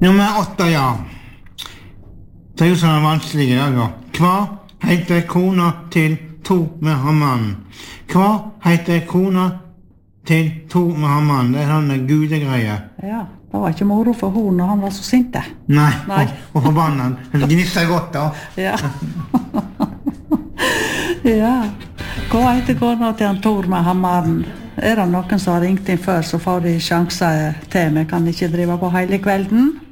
Nummer 8, ja. Det jo sånn vanskelig I dag, ja. Hva heter kona til Thor med hammeren? Hva heter kona til Thor med hammeren? Det sånne gudegreier. Ja, det var ikke moro for hun når han var så sinte. Nei. Nei. Og forbannet. Det gnisser godt, da. Ja. Ja. Hva heter kona til han Thor med hammeren? Det noen som har ringt inn før, så får de sjanser til. Vi kan ikke drive på hele kvelden.